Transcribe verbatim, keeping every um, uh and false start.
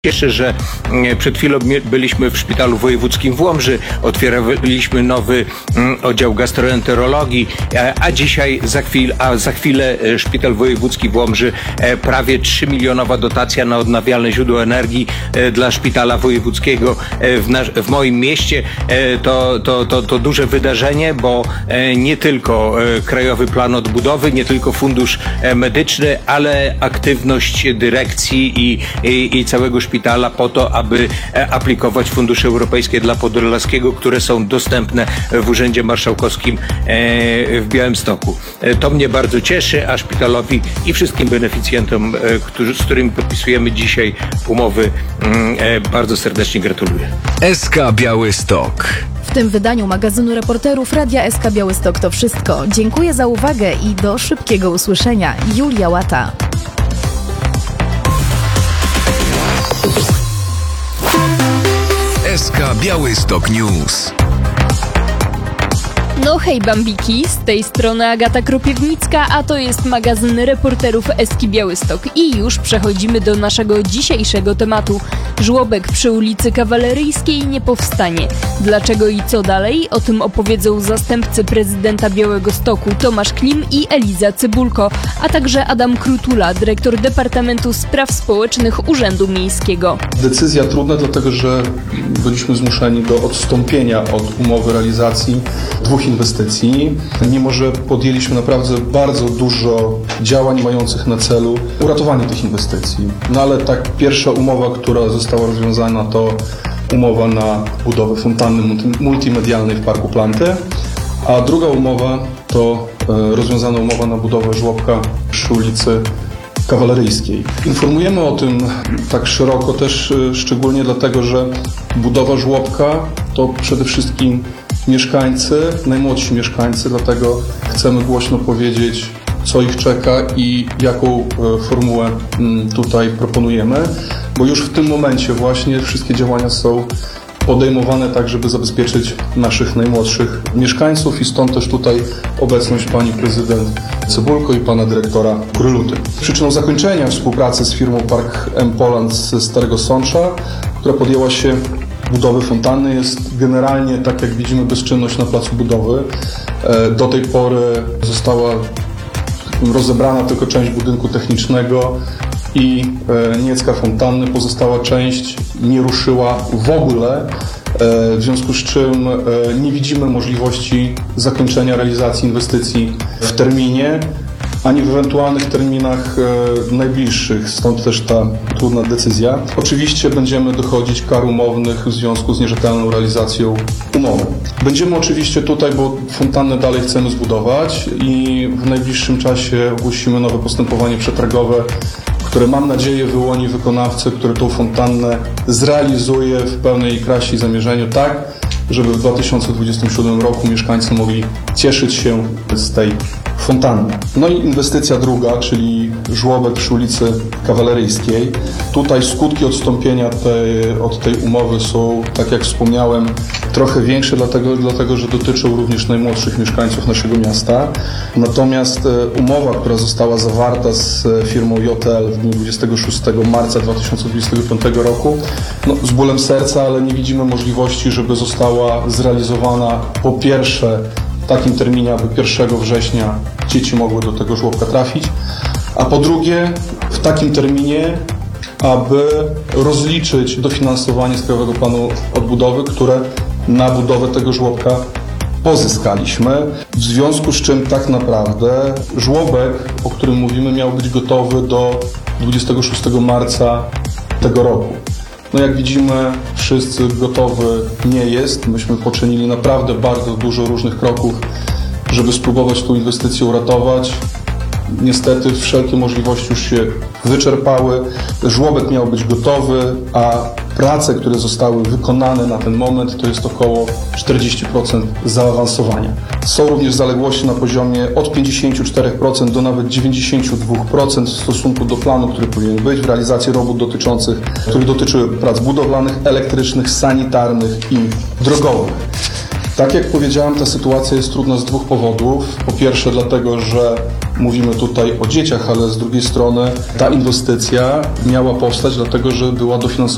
Cieszę, że przed chwilą byliśmy w szpitalu wojewódzkim w Łomży, otwieraliśmy nowy oddział gastroenterologii, a dzisiaj za chwilę, a za chwilę szpital wojewódzki w Łomży, prawie trzymilionowa dotacja na odnawialne źródła energii dla szpitala wojewódzkiego w, nasz, w moim mieście. To, to, to, to duże wydarzenie, bo nie tylko Krajowy Plan Odbudowy, nie tylko Fundusz Medyczny, ale aktywność dyrekcji i, i, i całego szpitala. szpitala po to, aby aplikować fundusze europejskie dla Podlaskiego, które są dostępne w Urzędzie Marszałkowskim w Białymstoku. To mnie bardzo cieszy, a szpitalowi i wszystkim beneficjentom, którzy, z którymi podpisujemy dzisiaj umowy, bardzo serdecznie gratuluję. S K Białystok. W tym wydaniu magazynu reporterów Radia S K Białystok to wszystko. Dziękuję za uwagę i do szybkiego usłyszenia. Julia Łata. S K Białystok News. No hej bambiki, z tej strony Agata Kropiewnicka, a to jest magazyn reporterów S K Białystok. I już przechodzimy do naszego dzisiejszego tematu. Żłobek przy ulicy Kawaleryjskiej nie powstanie. Dlaczego i co dalej? O tym opowiedzą zastępcy prezydenta Białegostoku Tomasz Klim i Eliza Cybulko, a także Adam Krutula, dyrektor Departamentu Spraw Społecznych Urzędu Miejskiego. Decyzja trudna, dlatego że byliśmy zmuszeni do odstąpienia od umowy realizacji dwóch inwestycji, mimo że podjęliśmy naprawdę bardzo dużo działań mających na celu uratowanie tych inwestycji. No ale tak pierwsza umowa, która została rozwiązana, to umowa na budowę fontanny multimedialnej w Parku Planty, a druga umowa to rozwiązana umowa na budowę żłobka przy ulicy Kawaleryjskiej. Informujemy o tym tak szeroko też szczególnie dlatego, że budowa żłobka to przede wszystkim mieszkańcy, najmłodsi mieszkańcy, dlatego chcemy głośno powiedzieć, co ich czeka i jaką formułę tutaj proponujemy, bo już w tym momencie właśnie wszystkie działania są podejmowane tak, żeby zabezpieczyć naszych najmłodszych mieszkańców i stąd też tutaj obecność pani prezydent Cybulko i pana dyrektora Króluty. Przyczyną zakończenia współpracy z firmą Park M Poland z Starego Sącza, która podjęła się budowy fontanny, jest generalnie, tak jak widzimy, bezczynność na placu budowy. Do tej pory została rozebrana tylko część budynku technicznego i niecka fontanny, pozostała część nie ruszyła w ogóle, w związku z czym nie widzimy możliwości zakończenia realizacji inwestycji w terminie, ani w ewentualnych terminach e, najbliższych, stąd też ta trudna decyzja. Oczywiście będziemy dochodzić kar umownych w związku z nierzetelną realizacją umowy. Będziemy oczywiście tutaj, bo fontannę dalej chcemy zbudować i w najbliższym czasie ogłosimy nowe postępowanie przetargowe, które mam nadzieję wyłoni wykonawcę, który tą fontannę zrealizuje w pełnej krasie i zamierzeniu tak, żeby w dwa tysiące dwudziestym siódmym roku mieszkańcy mogli cieszyć się z tej fontanny. No i inwestycja druga, czyli żłobek przy ulicy Kawaleryjskiej. Tutaj skutki odstąpienia tej, od tej umowy są, tak jak wspomniałem, trochę większe, dlatego, dlatego że dotyczą również najmłodszych mieszkańców naszego miasta. Natomiast umowa, która została zawarta z firmą J T L w dniu dwudziestego szóstego marca dwa tysiące dwudziestego piątego roku, no, z bólem serca, ale nie widzimy możliwości, żeby została zrealizowana po pierwsze w takim terminie, aby pierwszego września dzieci mogły do tego żłobka trafić, a po drugie w takim terminie, aby rozliczyć dofinansowanie z Krajowego Planu Odbudowy, które na budowę tego żłobka pozyskaliśmy, w związku z czym tak naprawdę żłobek, o którym mówimy, miał być gotowy do dwudziestego szóstego marca tego roku. No jak widzimy, wszyscy gotowy nie jest. Myśmy poczynili naprawdę bardzo dużo różnych kroków, żeby spróbować tę inwestycję uratować. Niestety wszelkie możliwości już się wyczerpały. Żłobek miał być gotowy, a prace, które zostały wykonane na ten moment, to jest około czterdzieści procent zaawansowania. Są również zaległości na poziomie od pięćdziesięciu czterech procent do nawet dziewięćdziesięciu dwóch procent w stosunku do planu, który powinien być w realizacji robót dotyczących, który dotyczy prac budowlanych, elektrycznych, sanitarnych i drogowych. Tak jak powiedziałem, ta sytuacja jest trudna z dwóch powodów. Po pierwsze dlatego, że mówimy tutaj o dzieciach, ale z drugiej strony ta inwestycja miała powstać dlatego, że była dofinansowana